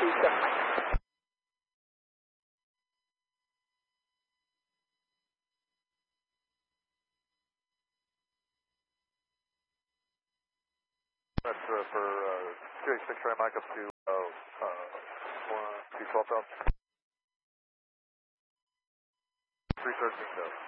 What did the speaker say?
That's for QH6 try Mike up to 12,000. 313 go.